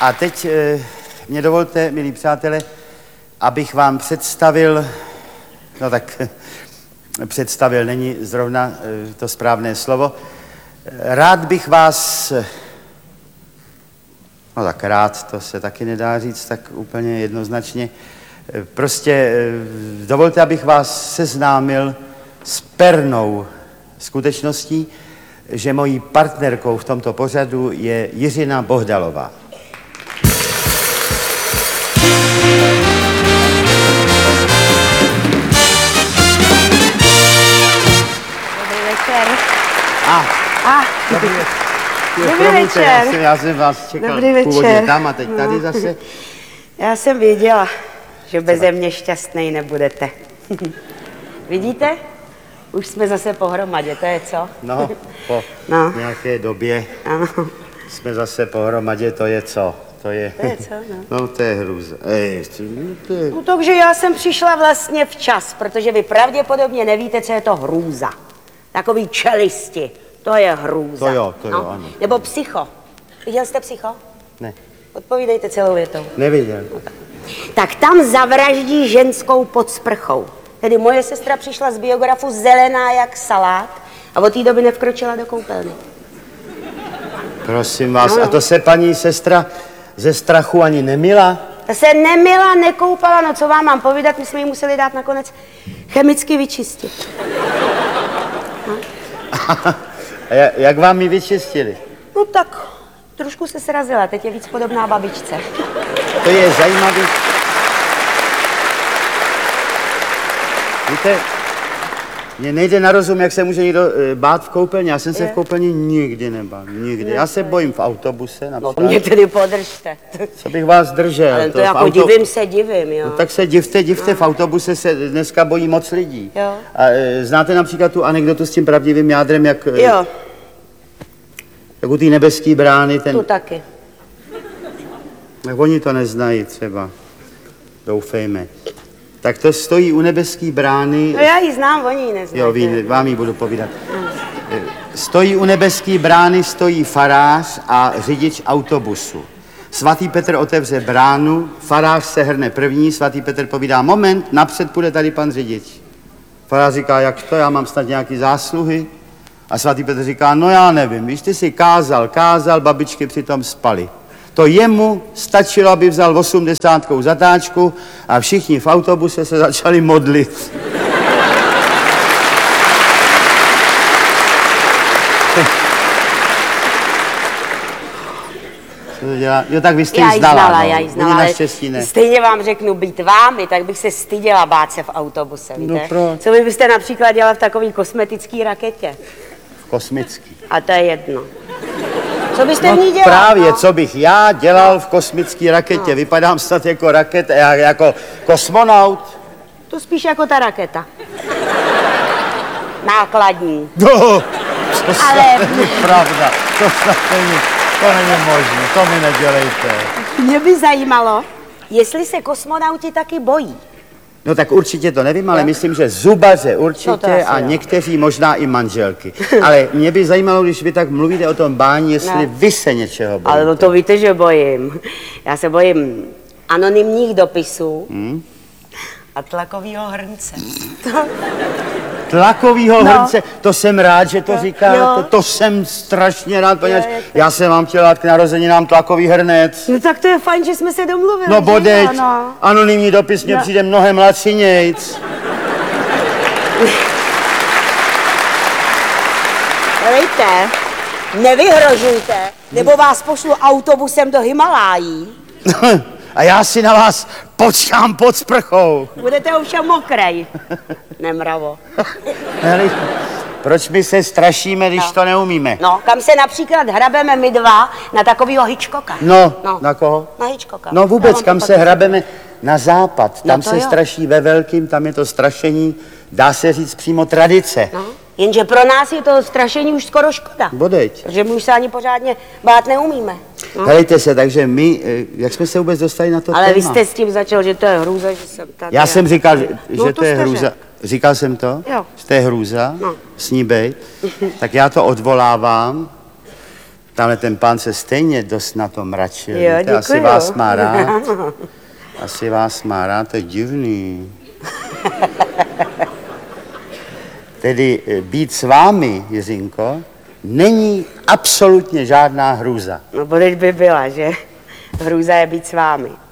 A teď mě dovolte, milí přátelé, abych vám představil, no tak představil není zrovna to správné slovo. Rád bych vás, no tak rád, to se taky nedá říct tak úplně jednoznačně, prostě dovolte, abych vás seznámil s pernou skutečností, že mojí partnerkou v tomto pořadu je Jiřina Bohdalová. Dobrý večer. Dobrý večer. Já jsem vás čekal původně tam a teď tady zase. Já jsem věděla, že beze mě šťastnej nebudete. Vidíte? Už jsme zase pohromadě, to je co? No, po nějaké době jsme zase pohromadě, to je co? To je co, no? No, to je hrůza. No takže já jsem přišla vlastně včas, protože vy pravděpodobně nevíte, co je to hrůza. Takový čelisti, to je hrůza. To jo, ano. Nebo psycho. Viděl jste Psycho? Ne. Odpovídejte celou větou. Neviděl. No, tak tam zavraždí ženskou pod sprchou. Tedy moje sestra přišla z biografu zelená jak salát a od té doby nevkročila do koupelny. Prosím vás, a to se paní sestra ze strachu ani nemila? Ta se nemila, nekoupala, no co vám mám povídat, my jsme ji museli dát nakonec chemicky vyčistit. No. A jak vám ji vyčistili? No tak, trošku se srazila, teď je víc podobná babičce. To je zajímavý. Víte, mně nejde na rozum, jak se může někdo bát v koupelně. Já jsem se v koupelně nikdy nebál, nikdy. Já se bojím v autobuse například. No mě tedy podržte. Co bych vás držel? Ale to jako divím, jo. No tak se divte, v autobuse se dneska bojí moc lidí. Jo. A znáte například tu anekdotu s tím pravdivým jádrem, jak u té nebeské brány ten... Tu taky. Tak oni to neznají třeba, doufejme. Tak to stojí u nebeské brány... No já ji znám, oni ji neznají. Jo, vám ji budu povídat. Stojí u nebeské brány, stojí farář a řidič autobusu. Svatý Petr otevře bránu, farář se hrne první, svatý Petr povídá, moment, napřed půjde tady pan řidič. Farář říká, jak to, já mám snad nějaký zásluhy? A svatý Petr říká, no já nevím, víš, ty si kázal, babičky přitom spaly. To jemu stačilo, aby vzal 80 zatáčku a všichni v autobuse se začali modlit. Jo, tak vy jste ji znala. Já ji znala, ale stejně vám řeknu, být vámi, tak bych se styděla bát se v autobuse, víte? No proč? Co vy byste například dělala v takové kosmetické raketě? V kosmický. A to je jedno. Co byste v ní dělal? Právě, co bych já dělal v kosmické raketě. Vypadám snad jako raketa, jako kosmonaut. To spíš jako ta raketa. Nákladní. No, to snad není pravda. To není možné, to mi nedělejte. Mě by zajímalo, jestli se kosmonauti taky bojí. No tak určitě to nevím, ale myslím, že zubaře určitě a někteří možná i manželky. Ale mě by zajímalo, když vy tak mluvíte o tom bání, jestli vy se něčeho bojíte. Ale no to víte, že bojím. Já se bojím anonymních dopisů a tlakovýho hrnce. Tlakovýho hrnce, to jsem rád, že to říkáte, to jsem strašně rád, poněvadž já jsem vám chtěl dát k narozeninám tlakový hrnec. No tak to je fajn, že jsme se domluvili. No bodeď, anonymní dopis mě přijde mnohem lacinějc. Helejte, nevyhrožujte, nebo vás pošlu autobusem do Himalájí. A já si na vás počkám pod sprchou. Budete ovšem mokrej, nemravo. Proč my se strašíme, když to neumíme? No, kam se například hrabeme my dva na takovýho Hitchcocka. No, na koho? Na Hitchcocka. No vůbec, kam se hrabeme? Na západ. Tam se straší ve velkým, tam je to strašení, dá se říct přímo tradice. No, jenže pro nás je to strašení už skoro škoda. Bodeď. Protože my už se ani pořádně bát neumíme. No. Helejte se, takže my, jak jsme se vůbec dostali na to Ale téma? Vy jste s tím začal, že to je hrůza, že jsem tady. Já jsem říkal, že to je hrůza. Říkal jsem to? Jo. Že to je hrůza? No. S ní bejt. Tak já to odvolávám. Tamhle ten pán se stejně dost na to mračil. Jo, Víte, asi děkuju. vás má rád. Asi vás má rád, to je divný. Tedy být s vámi, Jiřinko, není absolutně žádná hrůza. No, bodeď by byla, že? Hrůza je být s vámi.